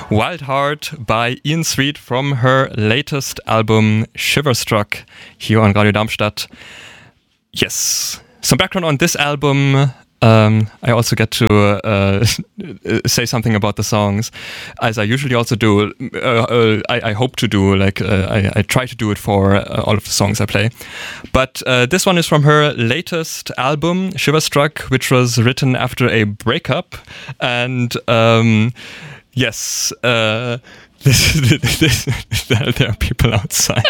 Wild Heart by Ian Sweet from her latest album Shiverstruck here on Radio Darmstadt. Yes, some background on this album. I also get to say something about the songs, as I usually also do. I hope to do, I try to do it for all of the songs I play. But this one is from her latest album, Shiverstruck, which was written after a breakup. And yes, there are people outside.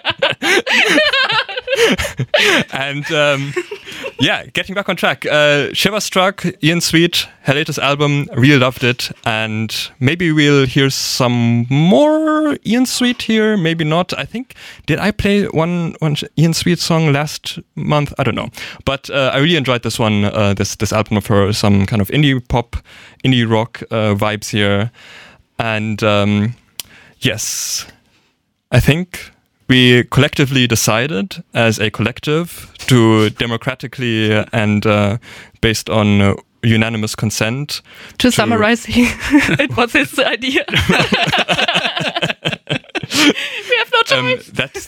And yeah, getting back on track. Shiverstruck, Ian Sweet, her latest album, really loved it. And maybe we'll hear some more Ian Sweet here, maybe not. I think, did I play one Ian Sweet song last month? I don't know. But I really enjoyed this one, this album of her, some kind of indie pop, indie rock vibes here. And yes, I think we collectively decided as a collective to democratically and based on unanimous consent. To summarize, it was his idea. We have no choice.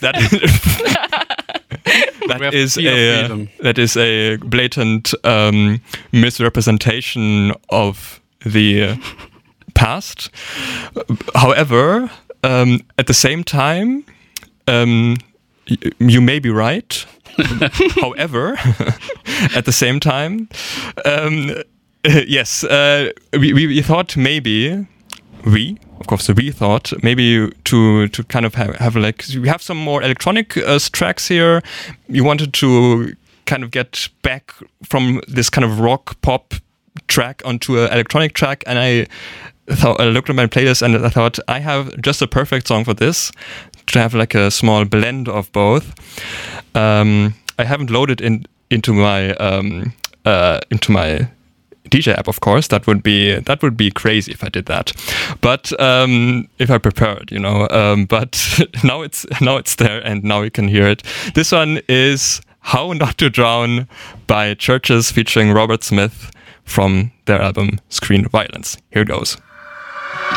That is a blatant misrepresentation of the past. However, at the same time, you may be right. However, at the same time, yes, we thought maybe we thought maybe to kind of have like, we have some more electronic tracks here. We wanted to kind of get back from this kind of rock pop track onto an electronic track, and I looked at my playlist and I thought I have just a perfect song for this, to have like a small blend of both. I haven't loaded into my DJ app, of course. That would be crazy if I did that. But if I prepared, but now it's there and now you can hear it. This one is How Not to Drown by Churches featuring Robert Smith from their album Screen Violence. Here it goes.